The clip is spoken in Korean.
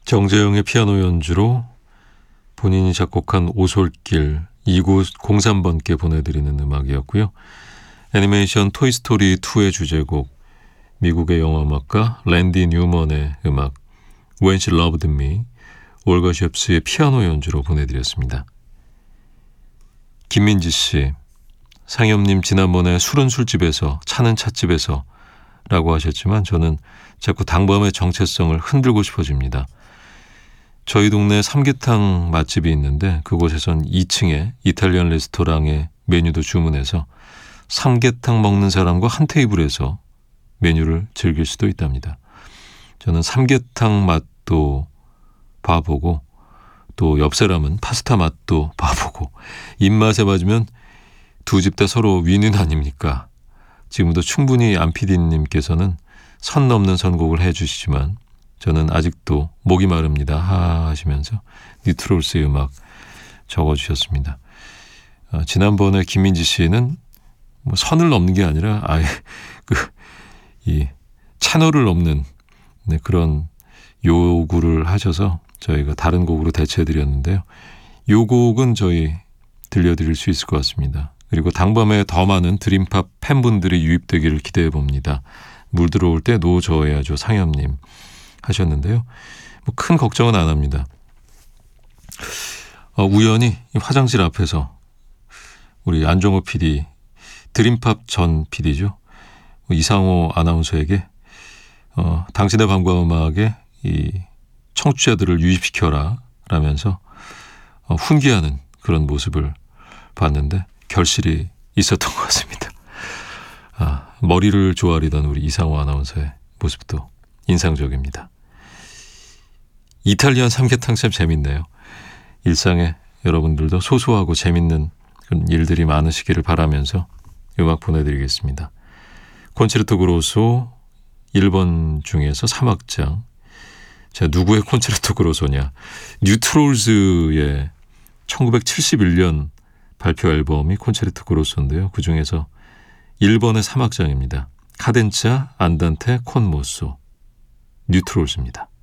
정재영의 피아노 연주로 본인이 작곡한 오솔길 2903번께 보내드리는 음악이었고요. 애니메이션 토이스토리 2의 주제곡, 미국의 영화음악가 랜디 뉴먼의 음악 When She Loved Me, 올가 젬스의 피아노 연주로 보내드렸습니다. 김민지 씨, 상엽님 지난번에 술은 술집에서 차는 찻집에서 라고 하셨지만 저는 자꾸 당범의 정체성을 흔들고 싶어집니다. 저희 동네 삼계탕 맛집이 있는데 그곳에선 2층에 이탈리안 레스토랑의 메뉴도 주문해서 삼계탕 먹는 사람과 한 테이블에서 메뉴를 즐길 수도 있답니다. 저는 삼계탕 맛도 봐보고 또 옆 사람은 파스타 맛도 봐보고 입맛에 맞으면 두 집 다 서로 윈윈 아닙니까? 지금도 충분히 안 PD님께서는 선 넘는 선곡을 해주시지만 저는 아직도 목이 마릅니다 하시면서 뉴트롤스의 음악 적어주셨습니다. 지난번에 김민지 씨는 뭐 선을 넘는 게 아니라 아예 이 채널을 넘는 그런 요구를 하셔서 저희가 다른 곡으로 대체해드렸는데요. 요 곡은 저희 들려드릴 수 있을 것 같습니다. 그리고 당밤에 더 많은 드림팝 팬분들이 유입되기를 기대해봅니다. 물 들어올 때 노 저어야죠 상엽님 하셨는데요. 뭐 큰 걱정은 안 합니다. 우연히 화장실 앞에서 우리 안정호 PD, 드림팝 전 PD죠. 이상호 아나운서에게 당신의 밤과 음악에 이 청취자들을 유입시켜라 라면서 훈계하는 그런 모습을 봤는데 결실이 있었던 것 같습니다. 머리를 조아리던 우리 이상호 아나운서의 모습도 인상적입니다. 이탈리안 삼계탕 참 재밌네요. 일상에 여러분들도 소소하고 재밌는 그런 일들이 많으시기를 바라면서 음악 보내드리겠습니다. 콘체르토 그로소 1번 중에서 3악장. 자, 누구의 콘체르토 그로소냐? 뉴트롤즈의 1971년 발표 앨범이 콘체르토 그로소인데요. 그중에서 1번의 3악장입니다. 카덴차, 안단테, 콘모소, 뉴트롤즈입니다.